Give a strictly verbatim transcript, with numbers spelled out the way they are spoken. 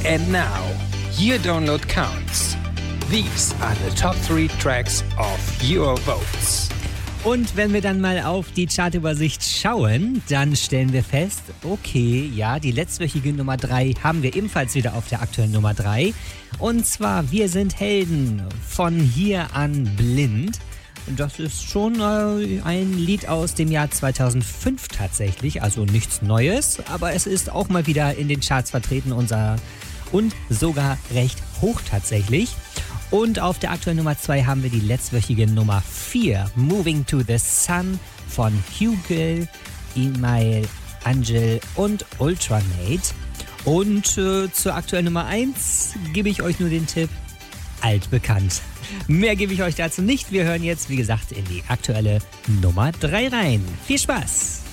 And now, your download counts. These are the top three tracks of your votes. Und wenn wir dann mal auf die Chartübersicht schauen, dann stellen wir fest, okay, ja, die letztwöchige Nummer drei haben wir ebenfalls wieder auf der aktuellen Nummer drei. Und zwar Wir sind Helden von Hier an Blind. Das ist schon äh, ein Lied aus dem Jahr zweitausendfünf tatsächlich, also nichts Neues, aber es ist auch mal wieder in den Charts vertreten unser, und sogar recht hoch tatsächlich. Und auf der aktuellen Nummer zwei haben wir die letztwöchige Nummer vier, Moving to the Sun von Hugill, Email, Angel und Ultranate. Und äh, zur aktuellen Nummer eins gebe ich euch nur den Tipp, altbekannt. Mehr gebe ich euch dazu nicht. Wir hören jetzt, wie gesagt, in die aktuelle Nummer drei rein. Viel Spaß!